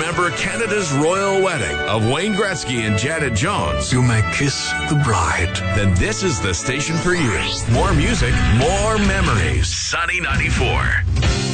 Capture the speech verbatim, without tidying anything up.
remember Canada's royal wedding of Wayne Gretzky and Janet Jones, You may kiss the bride. then this is the station for you. More music, more memories. Sunny ninety-four.